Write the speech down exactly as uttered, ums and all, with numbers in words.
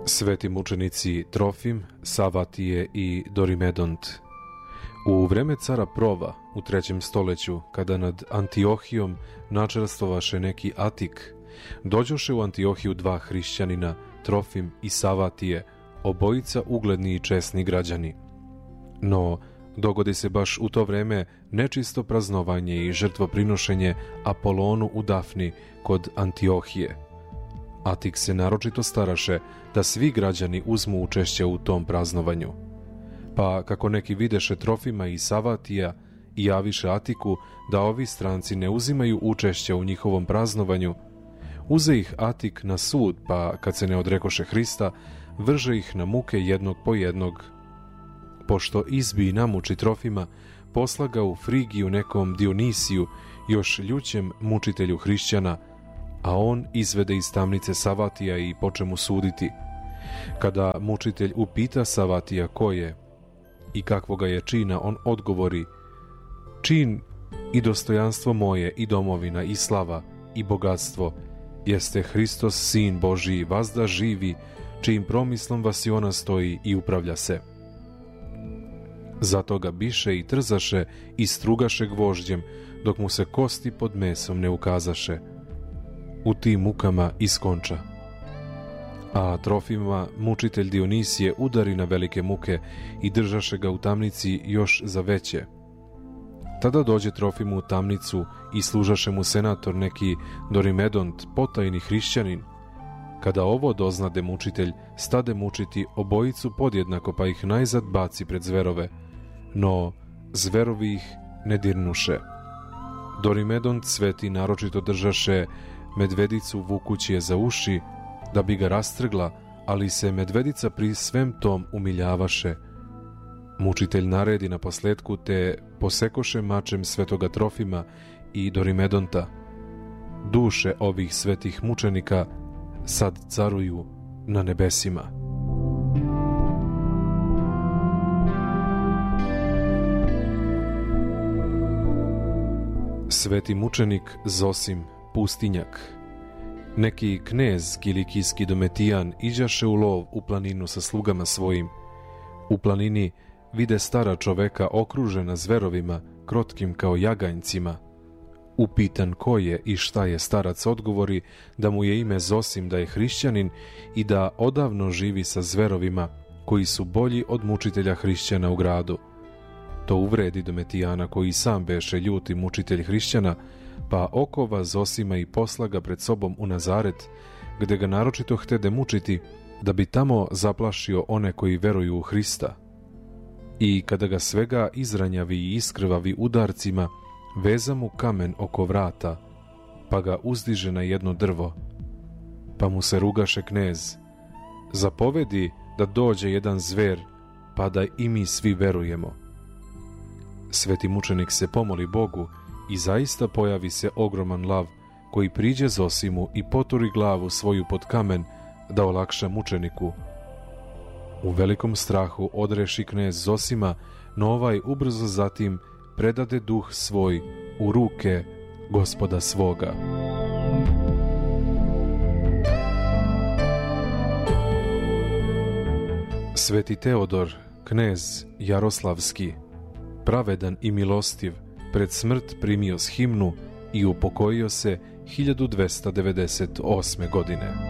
Sveti mučenici Trofim, Savatije i Dorimedont. U vreme cara Prova u trećem stoleću, kada nad Antiohijom načelstvovaše neki Atik, dođoše u Antiohiju dva hrišćanina, Trofim i Savatije, obojica ugledni i česni građani. No, dogodi se baš u to vreme nečisto praznovanje i žrtvoprinošenje Apolonu u Dafni kod Antiohije. Atik se naročito staraše da svi građani uzmu učešće u tom praznovanju. Pa kako neki videše Trofima i Savatija i javiše Atiku da ovi stranci ne uzimaju učešće u njihovom praznovanju, uze ih Atik na sud, pa kad se ne odrekoše Hrista, vrže ih na muke jednog po jednog. Pošto izbi i namuči Trofima, posla ga u Frigiju nekom Dionisiju, još ljućem mučitelju hrišćana, a on izvede iz tamnice Savatija i poče mu suditi. Kada mučitelj upita Savatija ko je i kakvoga je čina, on odgovori: čin i dostojanstvo moje i domovina i slava i bogatstvo jeste Hristos, Sin Božiji, vazda živi, čijim promislom vasiona stoji i upravlja se. Zato ga biše i trzaše i strugaše gvožđem, dok mu se kosti pod mesom ne ukazaše. U tim mukama iskonča. A Trofima mučitelj Dionisije udari na velike muke i držaše ga u tamnici još za veće. Tada dođe Trofimu u tamnicu i služaše mu senator neki Dorimedont, potajni hrišćanin. Kada ovo doznade mučitelj, stade mučiti obojicu podjednako, pa ih najzad baci pred zverove, no zverovi ih ne dirnuše. Dorimedont sveti naročito držaše medvedicu vukući je za uši, da bi ga rastrgla, ali se medvedica pri svem tom umiljavaše. Mučitelj naredi na posledku, te posekoše mačem svetoga Trofima i Dorimedonta. Duše ovih svetih mučenika sad caruju na nebesima. Sveti mučenik Zosim, pustinjak. Neki knez kilikijski Dometijan iđaše u lov u planinu sa slugama svojim. U planini vide stara čoveka okružena zverovima, krotkim kao jaganjcima. Upitan ko je i šta je, starac odgovori da mu je ime Zosim, da je hrišćanin i da odavno živi sa zverovima koji su bolji od mučitelja hrišćana u gradu. To uvredi Dometijana, koji sam beše ljuti mučitelj hrišćana, pa okova Zosima i posla ga pred sobom u Nazaret, gde ga naročito htede mučiti, da bi tamo zaplašio one koji veruju u Hrista. I kada ga svega izranjavi i iskrvavi udarcima, veza mu kamen oko vrata, pa ga uzdiže na jedno drvo. Pa mu se rugaše knez: zapovedi da dođe jedan zver, pa da i mi svi verujemo. Sveti mučenik se pomoli Bogu i zaista pojavi se ogroman lav, koji priđe Zosimu i poturi glavu svoju pod kamen da olakša mučeniku. U velikom strahu odreši knez Zosima, no ovaj ubrzo zatim predade duh svoj u ruke Gospoda svoga. Sveti Teodor, knez Jaroslavski, pravedan i milostiv, pred smrt primio s himnu i upokojio se hiljadu dvesta devedeset osme godine.